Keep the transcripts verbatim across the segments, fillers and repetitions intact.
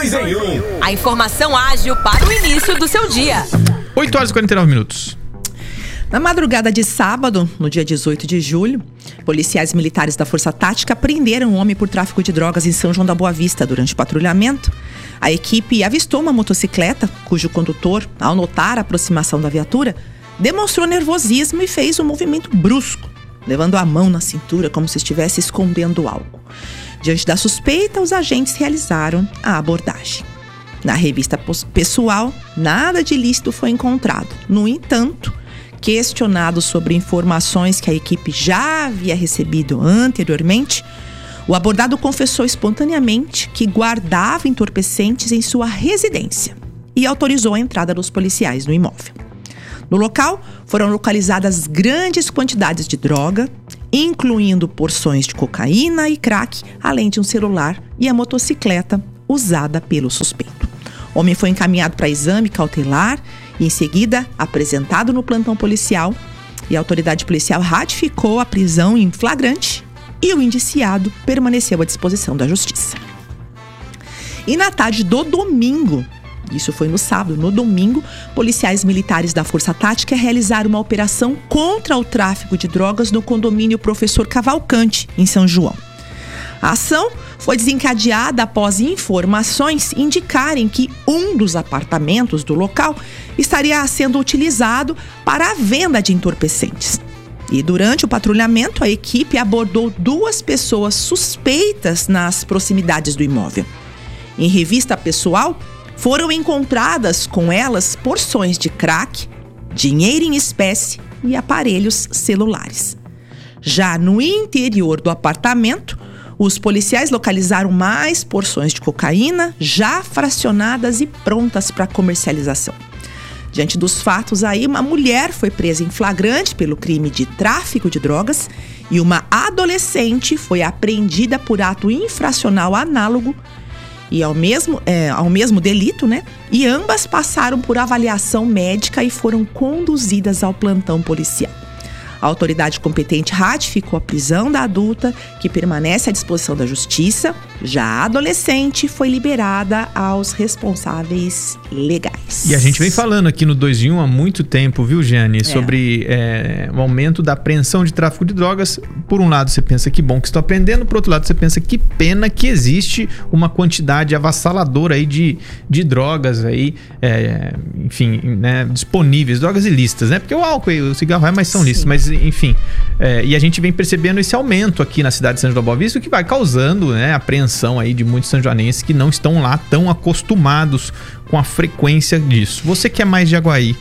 Dois em um. A informação ágil para o início do seu dia. oito horas e quarenta e nove minutos. Na madrugada de sábado, no dia dezoito de julho, policiais militares da Força Tática prenderam um homem por tráfico de drogas em São João da Boa Vista. Durante o patrulhamento, a equipe avistou uma motocicleta, cujo condutor, ao notar a aproximação da viatura, demonstrou nervosismo e fez um movimento brusco, levando a mão na cintura como se estivesse escondendo algo. Diante da suspeita, os agentes realizaram a abordagem. Na revista pessoal, nada de ilícito foi encontrado. No entanto, questionado sobre informações que a equipe já havia recebido anteriormente, o abordado confessou espontaneamente que guardava entorpecentes em sua residência e autorizou a entrada dos policiais no imóvel. No local, foram localizadas grandes quantidades de droga, incluindo porções de cocaína e crack, além de um celular e a motocicleta usada pelo suspeito. O homem foi encaminhado para exame cautelar e, em seguida, apresentado no plantão policial, e a autoridade policial ratificou a prisão em flagrante e o indiciado permaneceu à disposição da justiça. E na tarde do domingo, isso foi no sábado, no domingo, policiais militares da Força Tática realizaram uma operação contra o tráfico de drogas no condomínio Professor Cavalcante, em São João. A ação foi desencadeada após informações indicarem que um dos apartamentos do local estaria sendo utilizado para a venda de entorpecentes. E durante o patrulhamento, a equipe abordou duas pessoas suspeitas nas proximidades do imóvel. Em revista pessoal, foram encontradas com elas porções de crack, dinheiro em espécie e aparelhos celulares. Já no interior do apartamento, os policiais localizaram mais porções de cocaína, já fracionadas e prontas para comercialização. Diante dos fatos aí, uma mulher foi presa em flagrante pelo crime de tráfico de drogas e uma adolescente foi apreendida por ato infracional análogo e ao mesmo, é, ao mesmo delito, né? E ambas passaram por avaliação médica e foram conduzidas ao plantão policial. A autoridade competente ratificou a prisão da adulta, que permanece à disposição da justiça. Já a adolescente foi liberada aos responsáveis legais. E a gente vem falando aqui no dois em um há muito tempo, viu, Giane? É. Sobre é, o aumento da apreensão de tráfico de drogas. Por um lado, você pensa que bom que estou aprendendo. Por outro lado, você pensa que pena que existe uma quantidade avassaladora aí de, de drogas aí, é, enfim, né, disponíveis. Drogas ilícitas, né? Porque o álcool e o cigarro é, mas são lícitos. Mas enfim, é, e a gente vem percebendo esse aumento aqui na cidade de São João da Boa Vista, o que vai causando, né, apreensão aí de muitos sanjoanenses que não estão lá tão acostumados com a frequência disso. Você que é mais de Aguaí,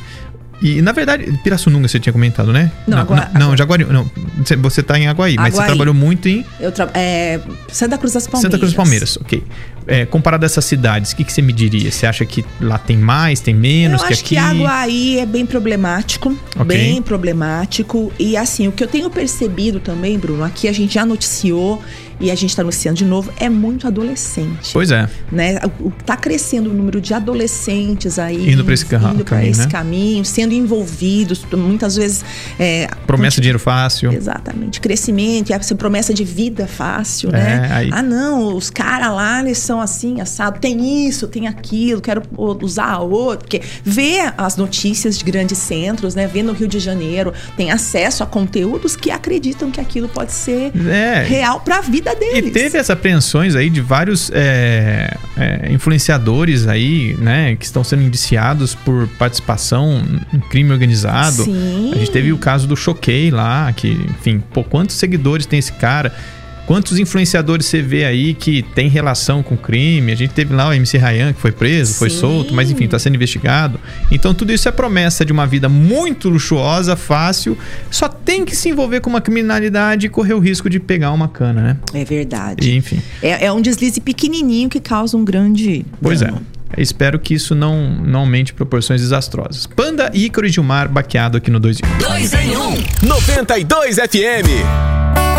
e na verdade, Pirassununga você tinha comentado, né? Não, não, agora, não, não Jaguari, não, você tá em Aguaí, mas Aguaí. Você trabalhou muito em... Eu tra... é, Santa Cruz das Palmeiras. Santa Cruz das Palmeiras, ok. É, comparado a essas cidades, o que, que você me diria? Você acha que lá tem mais, tem menos eu que acho aqui? que Aguaí é bem problemático, okay. bem problemático. E assim, o que eu tenho percebido também, Bruno, aqui a gente já noticiou e a gente está anunciando de novo, é muito adolescente. Pois é. Né? Tá crescendo o número de adolescentes aí indo para esse, indo pra caminho, esse né? caminho, sendo envolvidos, muitas vezes... É, promessa de dinheiro fácil. Exatamente. Crescimento, e essa promessa de vida fácil, né? É, aí... Ah, não, os caras lá, eles são assim, assado, tem isso, tem aquilo, quero usar outro. Porque vê as notícias de grandes centros, né? Vê no Rio de Janeiro, tem acesso a conteúdos que acreditam que aquilo pode ser é. real para a vida deles. E teve essas apreensões aí de vários é, é, influenciadores aí, né? Que estão sendo indiciados por participação em crime organizado. Sim. A gente teve o caso do Choquei lá, que, enfim, pô, quantos seguidores tem esse cara? Quantos influenciadores você vê aí que tem relação com crime? A gente teve lá o M C Ryan, que foi preso, Sim. foi solto, mas enfim, está sendo investigado. Então tudo isso é promessa de uma vida muito luxuosa, fácil. Só tem que se envolver com uma criminalidade e correr o risco de pegar uma cana, né? É verdade. E, enfim. É, é um deslize pequenininho que causa um grande Pois dano. é. Espero que isso não, não aumente proporções desastrosas. Panda, Ícaro e Gilmar baqueado aqui no dois em um. dois em um, noventa e dois F M.